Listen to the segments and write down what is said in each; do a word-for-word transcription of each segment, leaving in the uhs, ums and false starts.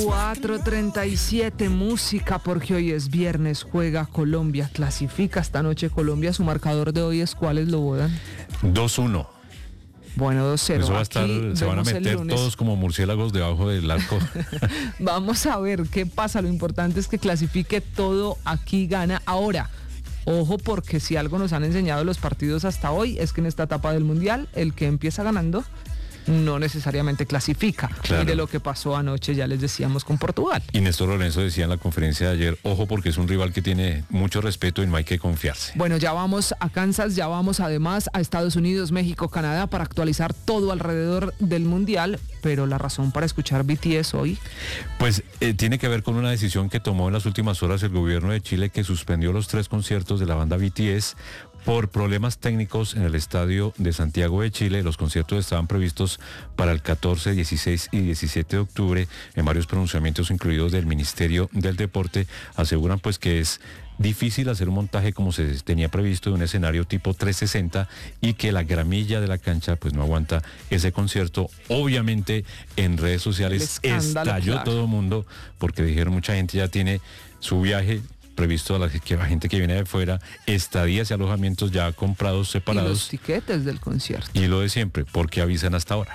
cuatro treinta y siete, música, porque hoy es viernes, juega Colombia, clasifica esta noche Colombia. Su marcador de hoy es ¿cuál es, Lobodan? dos uno. Bueno, dos cero. Eso va a estar, se van a meter todos como murciélagos debajo del arco. Vamos a ver qué pasa. Lo importante es que clasifique todo, aquí gana. Ahora, ojo, porque si algo nos han enseñado los partidos hasta hoy es que en esta etapa del Mundial el que empieza ganando no necesariamente clasifica. Claro. Mire lo que pasó anoche, ya les decíamos, con Portugal. Y Néstor Lorenzo decía en la conferencia de ayer, ojo porque es un rival que tiene mucho respeto y no hay que confiarse. Bueno, ya vamos a Kansas, ya vamos además a Estados Unidos, México, Canadá para actualizar todo alrededor del Mundial, pero la razón para escuchar B T S hoy... Pues eh, tiene que ver con una decisión que tomó en las últimas horas el gobierno de Chile, que suspendió los tres conciertos de la banda B T S por problemas técnicos en el estadio de Santiago de Chile. Los conciertos estaban previstos para el catorce, dieciséis y diecisiete de octubre. En varios pronunciamientos incluidos del Ministerio del Deporte aseguran pues que es difícil hacer un montaje como se tenía previsto de un escenario tipo trescientos sesenta y que la gramilla de la cancha pues no aguanta ese concierto. Obviamente en redes sociales estalló claro. Todo el mundo porque dijeron mucha gente ya tiene su viaje previsto a la, que la gente que viene de fuera, estadías y alojamientos ya comprados separados. Y los tiquetes del concierto. Y lo de siempre, porque avisan hasta ahora.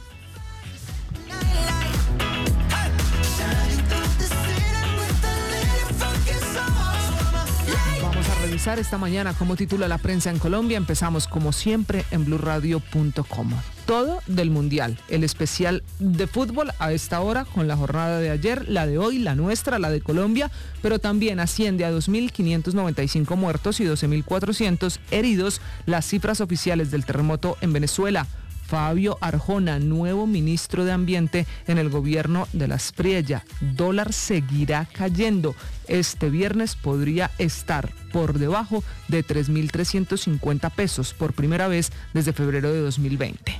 Vamos a revisar esta mañana cómo titula la prensa en Colombia. Empezamos como siempre en blue radio punto com. Todo del Mundial, el especial de fútbol a esta hora con la jornada de ayer, la de hoy, la nuestra, la de Colombia, pero también asciende a dos mil quinientos noventa y cinco muertos y doce mil cuatrocientos heridos las cifras oficiales del terremoto en Venezuela. Fabio Arjona, nuevo ministro de Ambiente en el gobierno de la Espriella. Dólar seguirá cayendo. Este viernes podría estar por debajo de tres mil trescientos cincuenta pesos por primera vez desde febrero de dos mil veinte.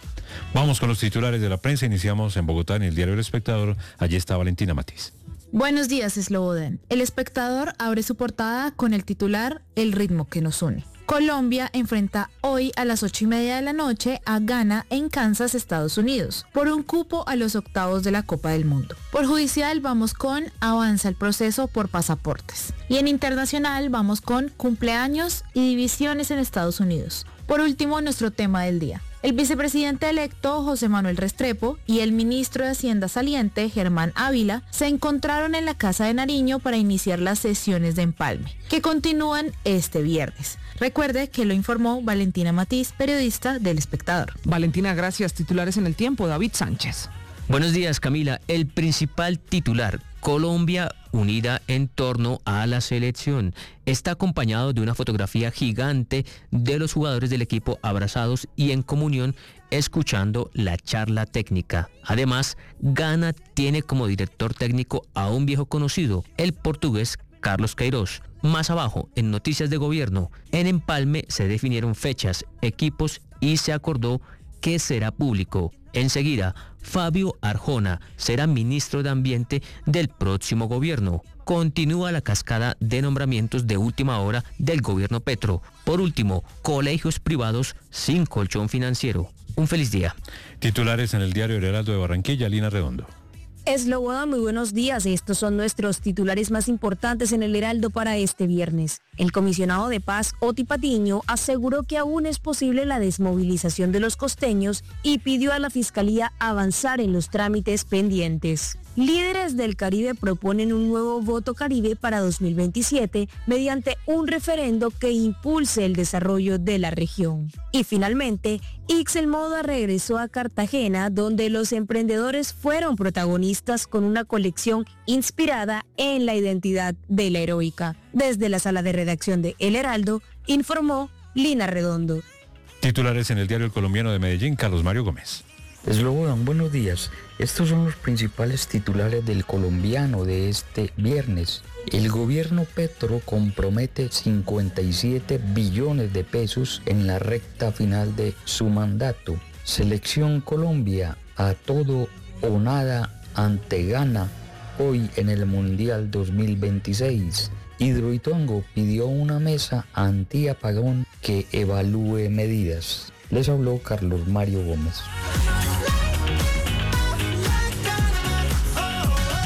Vamos con los titulares de la prensa. Iniciamos en Bogotá, en el diario El Espectador. Allí está Valentina Matiz. Buenos días, Slobodan. El Espectador abre su portada con el titular El ritmo que nos une. Colombia enfrenta hoy a las ocho y media de la noche a Ghana en Kansas, Estados Unidos, por un cupo a los octavos de la Copa del Mundo. Por judicial vamos con avanza el proceso por pasaportes. Y en internacional vamos con cumpleaños y divisiones en Estados Unidos. Por último, nuestro tema del día. El vicepresidente electo José Manuel Restrepo y el ministro de Hacienda saliente Germán Ávila se encontraron en la Casa de Nariño para iniciar las sesiones de empalme, que continúan este viernes. Recuerde que lo informó Valentina Matiz, periodista del Espectador. Valentina, gracias. Titulares en el tiempo, David Sánchez. Buenos días, Camila. El principal titular, Colombia unida en torno a la selección, está acompañado de una fotografía gigante de los jugadores del equipo abrazados y en comunión escuchando la charla técnica. Además, Ghana tiene como director técnico a un viejo conocido, el portugués Carlos Queiroz. Más abajo, en Noticias de Gobierno, en empalme se definieron fechas, equipos y se acordó que será público. Enseguida, Fabio Arjona será ministro de Ambiente del próximo gobierno. Continúa la cascada de nombramientos de última hora del gobierno Petro. Por último, colegios privados sin colchón financiero. Un feliz día. Titulares en el diario El Heraldo de Barranquilla, Lina Redondo. Slobodan, muy buenos días. Estos son nuestros titulares más importantes en el Heraldo para este viernes. El comisionado de paz, Oti Patiño, aseguró que aún es posible la desmovilización de los costeños y pidió a la Fiscalía avanzar en los trámites pendientes. Líderes del Caribe proponen un nuevo voto Caribe para dos mil veintisiete mediante un referendo que impulse el desarrollo de la región. Y finalmente, Ixel Moda regresó a Cartagena, donde los emprendedores fueron protagonistas con una colección inspirada en la identidad de la heroica. Desde la sala de redacción de El Heraldo, informó Lina Redondo. Titulares en el diario El Colombiano de Medellín, Carlos Mario Gómez. Slobodan, buenos días. Estos son los principales titulares del Colombiano de este viernes. El gobierno Petro compromete cincuenta y siete billones de pesos en la recta final de su mandato. Selección Colombia a todo o nada ante Ghana hoy en el Mundial dos mil veintiséis. Hidroituango pidió una mesa antiapagón que evalúe medidas. Les habló Carlos Mario Gómez.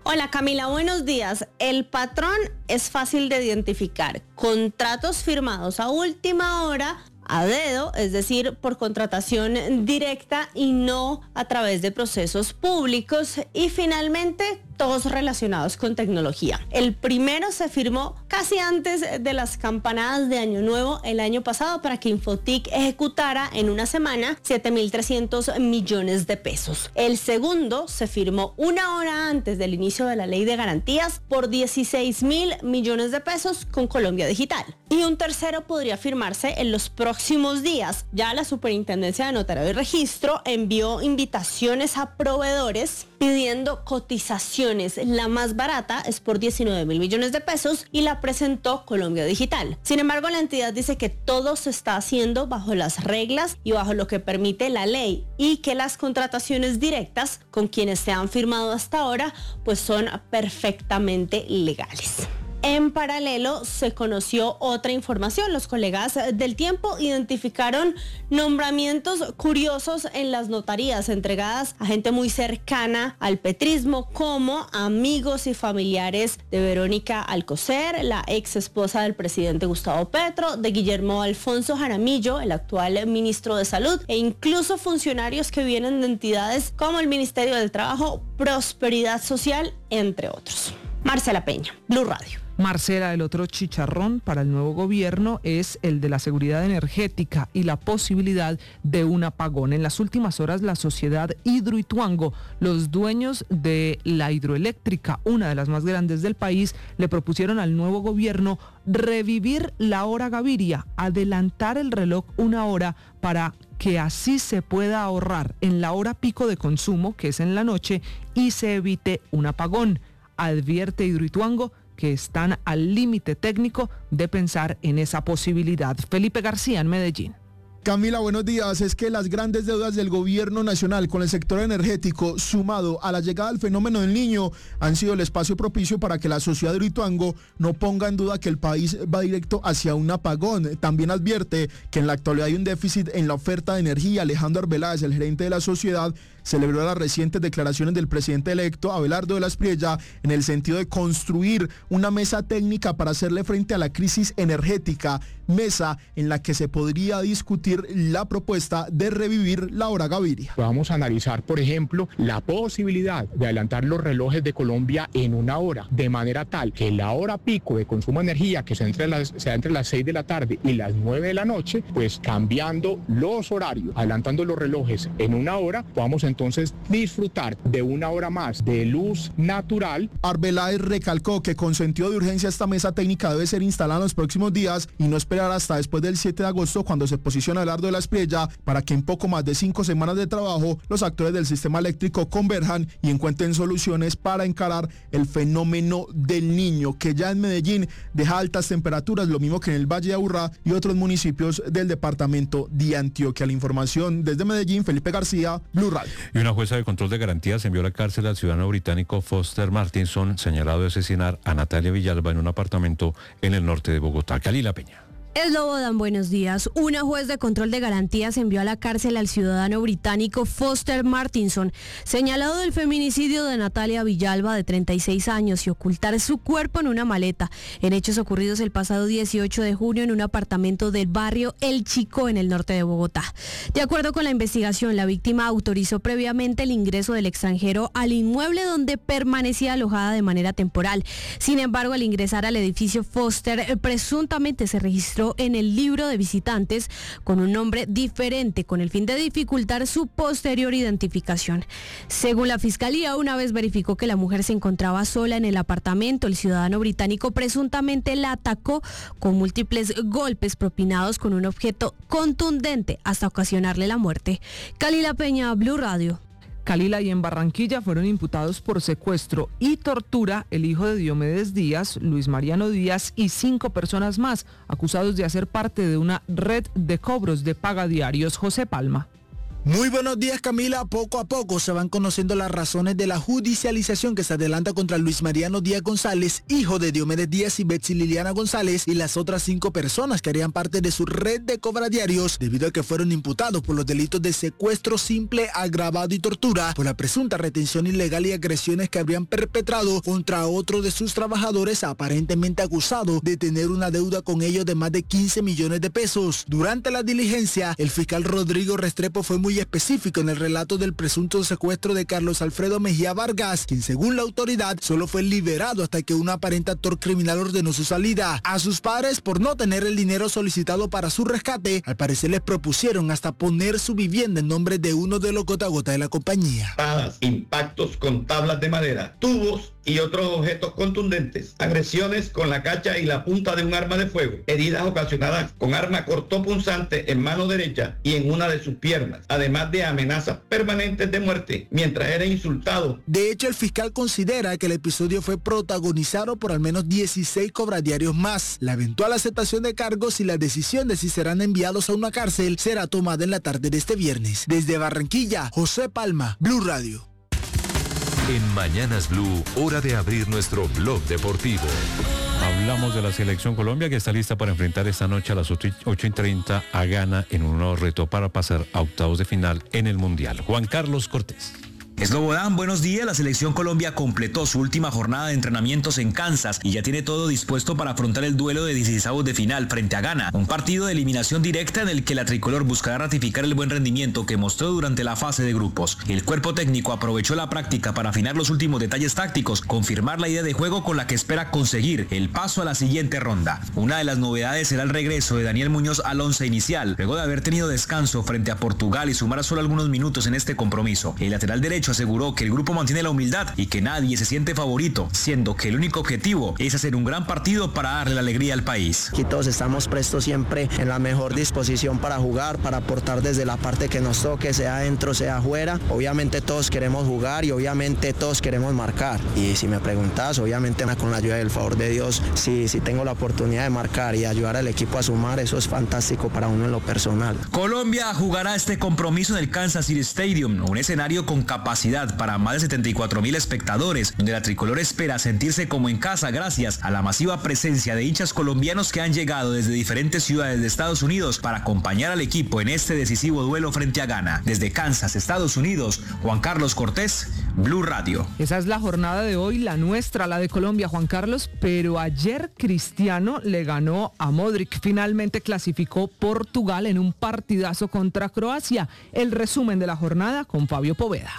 Hola Camila, buenos días. El patrón es fácil de identificar. Contratos firmados a última hora, a dedo, es decir, por contratación directa y no a través de procesos públicos. Y finalmente, todos relacionados con tecnología. El primero se firmó casi antes de las campanadas de Año Nuevo el año pasado para que Infotic ejecutara en una semana siete mil trescientos millones de pesos. El segundo se firmó una hora antes del inicio de la ley de garantías por dieciséis mil millones de pesos con Colombia Digital. Y un tercero podría firmarse en los próximos días. Ya la Superintendencia de Notario y Registro envió invitaciones a proveedores pidiendo cotizaciones. La más barata es por diecinueve mil millones de pesos y la presentó Colombia Digital. Sin embargo, la entidad dice que todo se está haciendo bajo las reglas y bajo lo que permite la ley y que las contrataciones directas con quienes se han firmado hasta ahora pues son perfectamente legales. En paralelo, se conoció otra información. Los colegas del Tiempo identificaron nombramientos curiosos en las notarías entregadas a gente muy cercana al petrismo, como amigos y familiares de Verónica Alcocer, la ex esposa del presidente Gustavo Petro, de Guillermo Alfonso Jaramillo, el actual ministro de Salud, e incluso funcionarios que vienen de entidades como el Ministerio del Trabajo, Prosperidad Social, entre otros. Marcela Peña, Blue Radio. Marcela, el otro chicharrón para el nuevo gobierno es el de la seguridad energética y la posibilidad de un apagón. En las últimas horas, la sociedad Hidroituango, los dueños de la hidroeléctrica, una de las más grandes del país, le propusieron al nuevo gobierno revivir la hora Gaviria, adelantar el reloj una hora para que así se pueda ahorrar en la hora pico de consumo, que es en la noche, y se evite un apagón. Advierte Hidroituango que están al límite técnico de pensar en esa posibilidad. Felipe García en Medellín. Camila, buenos días. Es que las grandes deudas del gobierno nacional con el sector energético, sumado a la llegada del fenómeno del Niño, han sido el espacio propicio para que la sociedad de Hidroituango no ponga en duda que el país va directo hacia un apagón. También advierte que en la actualidad hay un déficit en la oferta de energía. Alejandro Arbeláez, el gerente de la sociedad, celebró las recientes declaraciones del presidente electo, Abelardo de la Espriella, en el sentido de construir una mesa técnica para hacerle frente a la crisis energética, mesa en la que se podría discutir la propuesta de revivir la hora Gaviria. Vamos a analizar, por ejemplo, la posibilidad de adelantar los relojes de Colombia en una hora, de manera tal que la hora pico de consumo de energía, que sea entre las, sea entre las seis de la tarde y las nueve de la noche, pues cambiando los horarios, adelantando los relojes en una hora, podamos entonces disfrutar de una hora más de luz natural. Arbeláez recalcó que con sentido de urgencia esta mesa técnica debe ser instalada en los próximos días y no esperar hasta después del siete de agosto, cuando se posiciona Abelardo de la Espriella, para que en poco más de cinco semanas de trabajo los actores del sistema eléctrico converjan y encuentren soluciones para encarar el fenómeno del Niño, que ya en Medellín deja altas temperaturas, lo mismo que en el Valle de Aburrá y otros municipios del departamento de Antioquia. La información desde Medellín, Felipe García, Blue Radio. Y una jueza de control de garantías envió a la cárcel al ciudadano británico Foster Martinson, señalado de asesinar a Natalia Villalba en un apartamento en el norte de Bogotá. Calila Peña. Eslobodan, buenos días. Una juez de control de garantías envió a la cárcel al ciudadano británico Foster Martinson, señalado del feminicidio de Natalia Villalba, de treinta y seis años, y ocultar su cuerpo en una maleta, en hechos ocurridos el pasado dieciocho de junio en un apartamento del barrio El Chico, en el norte de Bogotá. De acuerdo con la investigación, la víctima autorizó previamente el ingreso del extranjero al inmueble donde permanecía alojada de manera temporal. Sin embargo, al ingresar al edificio Foster, presuntamente se registró en el libro de visitantes con un nombre diferente, con el fin de dificultar su posterior identificación. Según la fiscalía, una vez verificó que la mujer se encontraba sola en el apartamento, el ciudadano británico presuntamente la atacó con múltiples golpes propinados con un objeto contundente hasta ocasionarle la muerte. Calila Peña, Blue Radio. Calila, y en Barranquilla fueron imputados por secuestro y tortura el hijo de Diomedes Díaz, Luis Mariano Díaz, y cinco personas más, acusados de hacer parte de una red de cobros de paga diarios. José Palma. Muy buenos días, Camila. Poco a poco se van conociendo las razones de la judicialización que se adelanta contra Luis Mariano Díaz González, hijo de Diomedes Díaz y Betsy Liliana González, y las otras cinco personas que harían parte de su red de cobradiarios, debido a que fueron imputados por los delitos de secuestro simple, agravado y tortura, por la presunta retención ilegal y agresiones que habrían perpetrado contra otro de sus trabajadores, aparentemente acusado de tener una deuda con ellos de más de quince millones de pesos. Durante la diligencia, el fiscal Rodrigo Restrepo fue muy específico en el relato del presunto secuestro de Carlos Alfredo Mejía Vargas, quien según la autoridad solo fue liberado hasta que un aparente actor criminal ordenó su salida. A sus padres, por no tener el dinero solicitado para su rescate, al parecer les propusieron hasta poner su vivienda en nombre de uno de los gota a gota de la compañía. Padas, impactos con tablas de madera, tubos y otros objetos contundentes, agresiones con la cacha y la punta de un arma de fuego, heridas ocasionadas con arma cortopunzante en mano derecha y en una de sus piernas, además de amenazas permanentes de muerte mientras era insultado. De hecho, el fiscal considera que el episodio fue protagonizado por al menos dieciséis cobradiarios más. La eventual aceptación de cargos y la decisión de si serán enviados a una cárcel será tomada en la tarde de este viernes. Desde Barranquilla, José Palma, Blue Radio. En Mañanas Blue, hora de abrir nuestro blog deportivo. Hablamos de la Selección Colombia, que está lista para enfrentar esta noche a las ocho y treinta a Ghana en un nuevo reto para pasar a octavos de final en el Mundial. Juan Carlos Cortés. Slobodan, buenos días. La Selección Colombia completó su última jornada de entrenamientos en Kansas y ya tiene todo dispuesto para afrontar el duelo de dieciseisavos de final frente a Ghana, un partido de eliminación directa en el que la tricolor buscará ratificar el buen rendimiento que mostró durante la fase de grupos. El cuerpo técnico aprovechó la práctica para afinar los últimos detalles tácticos, confirmar la idea de juego con la que espera conseguir el paso a la siguiente ronda. Una de las novedades será el regreso de Daniel Muñoz al once inicial, luego de haber tenido descanso frente a Portugal y sumar solo algunos minutos en este compromiso. El lateral derecho aseguró que el grupo mantiene la humildad y que nadie se siente favorito, siendo que el único objetivo es hacer un gran partido para darle la alegría al país. Aquí todos estamos prestos siempre en la mejor disposición para jugar, para aportar desde la parte que nos toque, sea adentro, sea afuera. Obviamente todos queremos jugar y obviamente todos queremos marcar. Y si me preguntas, obviamente con la ayuda y el favor de Dios, si, si tengo la oportunidad de marcar y ayudar al equipo a sumar, eso es fantástico para uno en lo personal. Colombia jugará este compromiso en el Kansas City Stadium, un escenario con capacidad para más de setenta y cuatro mil espectadores, donde la tricolor espera sentirse como en casa gracias a la masiva presencia de hinchas colombianos que han llegado desde diferentes ciudades de Estados Unidos para acompañar al equipo en este decisivo duelo frente a Ghana. Desde Kansas, Estados Unidos, Juan Carlos Cortés, Blue Radio. Esa es la jornada de hoy, la nuestra, la de Colombia, Juan Carlos, pero ayer Cristiano le ganó a Modric. Finalmente clasificó Portugal en un partidazo contra Croacia. El resumen de la jornada con Fabio Poveda.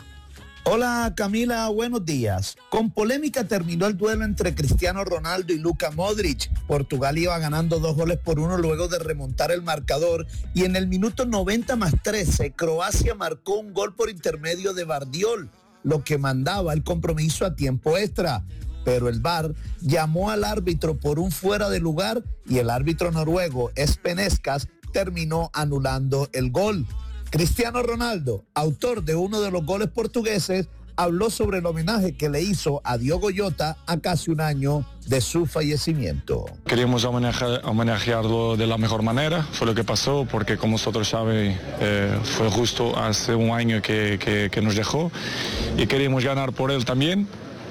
Hola Camila, buenos días. Con polémica terminó el duelo entre Cristiano Ronaldo y Luka Modric. Portugal iba ganando dos goles por uno luego de remontar el marcador y en el minuto noventa más trece Croacia marcó un gol por intermedio de Bardiol, lo que mandaba el compromiso a tiempo extra. Pero el V A R llamó al árbitro por un fuera de lugar y el árbitro noruego Espen Eskas terminó anulando el gol. Cristiano Ronaldo, autor de uno de los goles portugueses, habló sobre el homenaje que le hizo a Diogo Jota a casi un año de su fallecimiento. Queríamos homenajear, homenajearlo de la mejor manera, fue lo que pasó, porque como vosotros saben, eh, fue justo hace un año que, que, que nos dejó y queríamos ganar por él también.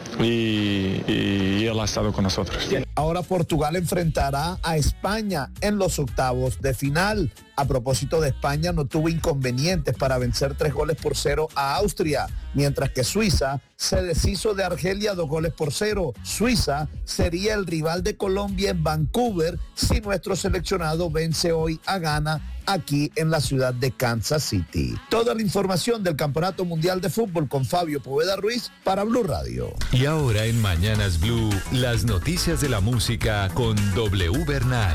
Y, y, y él ha estado con nosotros. Ahora Portugal enfrentará a España en los octavos de final. A propósito de España, no tuvo inconvenientes para vencer tres goles por cero a Austria, mientras que Suiza se deshizo de Argelia dos goles por cero. Suiza sería el rival de Colombia en Vancouver si nuestro seleccionado vence hoy a Ghana aquí en la ciudad de Kansas City. Toda la información del Campeonato Mundial de Fútbol con Fabio Poveda Ruiz para Blue Radio. Y ahora en Mañanas Blue, las noticias de la música con W Bernal.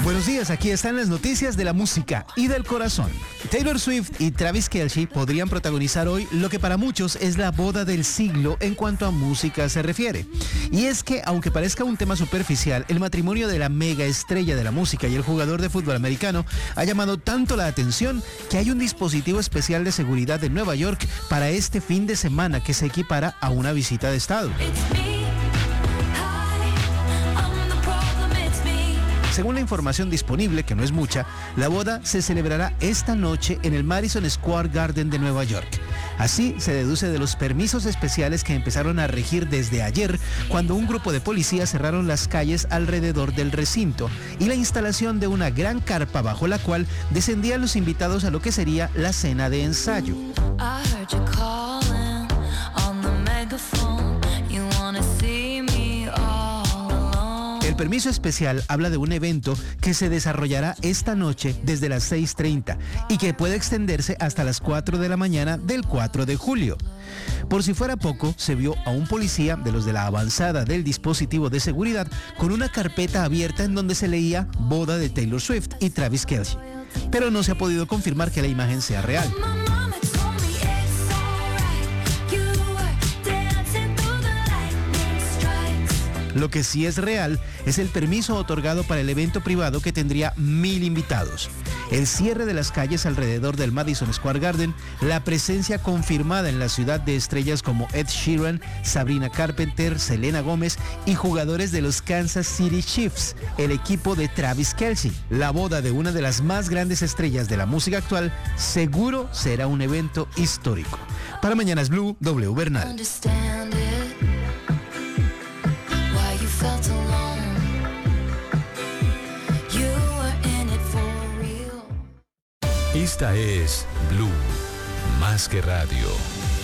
Buenos días, aquí están las noticias de la música y del corazón. Taylor Swift y Travis Kelce podrían protagonizar hoy lo que para muchos es la boda del siglo en cuanto a música se refiere. Y es que, aunque parezca un tema superficial, el matrimonio de la mega estrella de la música y el jugador de fútbol americano ha llamado tanto la atención que hay un dispositivo especial de seguridad en Nueva York para este fin de semana que se equipara a una visita de estado. Según la información disponible, que no es mucha, la boda se celebrará esta noche en el Madison Square Garden de Nueva York. Así se deduce de los permisos especiales que empezaron a regir desde ayer, cuando un grupo de policías cerraron las calles alrededor del recinto y la instalación de una gran carpa bajo la cual descendían los invitados a lo que sería la cena de ensayo. El permiso especial habla de un evento que se desarrollará esta noche desde las seis treinta y que puede extenderse hasta las cuatro de la mañana del cuatro de julio. Por si fuera poco, se vio a un policía de los de la avanzada del dispositivo de seguridad con una carpeta abierta en donde se leía boda de Taylor Swift y Travis Kelce. Pero no se ha podido confirmar que la imagen sea real. Lo que sí es real es el permiso otorgado para el evento privado que tendría mil invitados. El cierre de las calles alrededor del Madison Square Garden, la presencia confirmada en la ciudad de estrellas como Ed Sheeran, Sabrina Carpenter, Selena Gómez y jugadores de los Kansas City Chiefs, el equipo de Travis Kelce. La boda de una de las más grandes estrellas de la música actual seguro será un evento histórico. Para Mañanas Blue, W Bernal. Esta es Blue, más que radio.